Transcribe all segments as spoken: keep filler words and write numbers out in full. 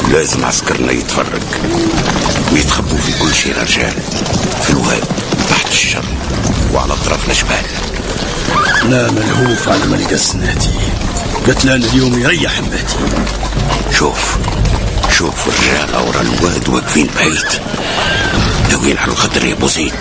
لازم عسكرنا يتفرق ويتخبوا في كل شيء رجال، في الواد تحت الشر وعلى اطراف الجبال. لا ملهوف على ملقى السناتي، قتلان اليوم يريح باتي. شوف شوف الرجال ورا الواد واقفين بعيد ناويين على الخطر يا ابو زيد.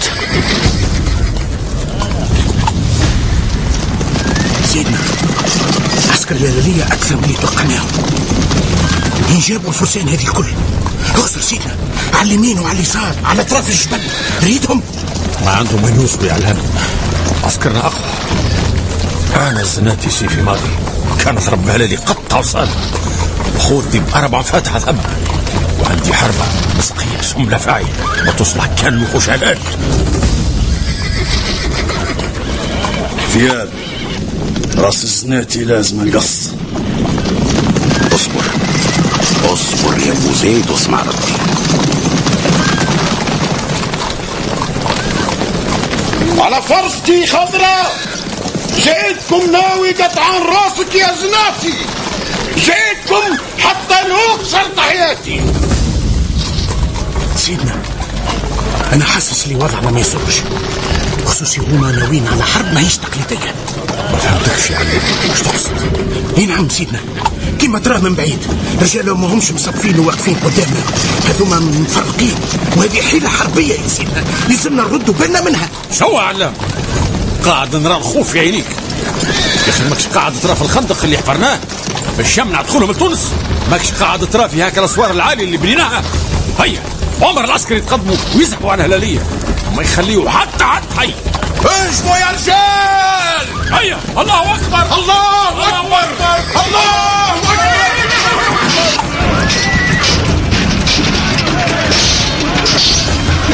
سيدنا عسكر الهلالية أكثر من اللي توقعناهم. مين جابوا الفرسان هذه الكل؟ اغسر سيدنا على اليمين وعلى اليسار على أطراف الجبل، ريدهم ما عندهم من يوصلوا يا علام. عسكرنا أقوى. أنا الزناتي سيفي ماضي كانت رب هلالي قطع وصال، وخوتي بأربع فاتحة ثب، وعندي حربة مسقية سملة فاعل وتصلح كان وخوش هلال. ثياب راس الزناتي لازم القص. اصبر اصبر يا ابو زيد واسمع ردي. على فرستي خضراء جيتكم ناوي قطعان راسك يا زناتي، جيتكم حتى نوصل تحياتي. سيدنا أنا حاسس لي وضعنا ما يسرش، خصوصي هما ناويين على حرب ما هيش تقليدية. ما فهمتكش يا علي، ايش تقصد؟ اي نعم سيدنا، كما تراه من بعيد رجالهم ما همش مصفين وواقفين قدامنا، هذوما مفرقين، وهذه حيلة حربية يا سيدنا لازمنا نردوا بالنا منها. شو علام؟ قاعد نرى الخوف في عينيك يا اخي، ماكش قاعد ترى في الخندق اللي حفرناه باش يمنع دخولهم لتونس، ماكش قاعد ترى في هاك الاسوار العالية اللي بنيناها. هيا عمر العسكر يتقدموا ويزحفوا عن الهلالية وما يخليوا حتى حد حي. اجمعوا يا رجال، هيا الله اكبر الله اكبر الله اكبر.